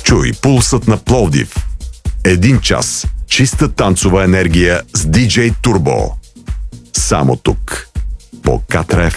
Чуй пулсът на Пловдив. 1 час чиста танцова енергия с DJ Turbo. Само тук, по Катра FM.